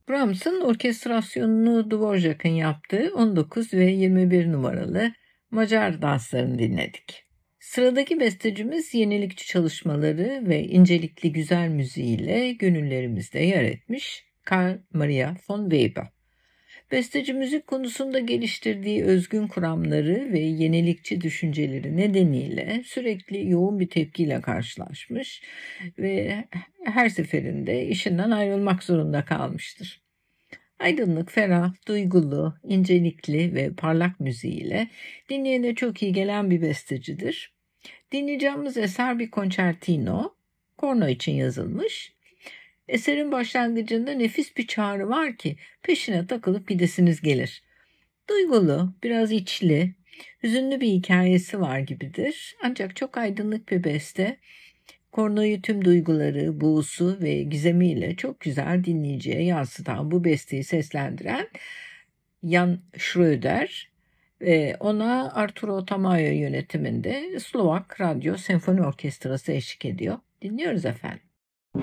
Brahms'ın orkestrasyonunu Dvorak'ın yaptığı 19 ve 21 numaralı Macar danslarını dinledik. Sıradaki bestecimiz yenilikçi çalışmaları ve incelikli güzel müziğiyle gönüllerimizde yer etmiş Carl Maria von Weber. Besteci müzik konusunda geliştirdiği özgün kuramları ve yenilikçi düşünceleri nedeniyle sürekli yoğun bir tepkiyle karşılaşmış ve her seferinde işinden ayrılmak zorunda kalmıştır. Aydınlık, ferah, duygulu, incelikli ve parlak müziğiyle dinleyene çok iyi gelen bir bestecidir. Dinleyeceğimiz eser bir concertino, korno için yazılmış. Eserin başlangıcında nefis bir çağrı var ki peşine takılıp gidesiniz gelir. Duygulu, biraz içli, hüzünlü bir hikayesi var gibidir. Ancak çok aydınlık bir beste. Kornoyu tüm duyguları, buğusu ve gizemiyle çok güzel dinleyiciye yansıtan bu besteyi seslendiren Jan Schröder ve ona Arturo Tamayo yönetiminde Slovak Radyo Senfoni Orkestrası eşlik ediyor. Dinliyoruz efendim.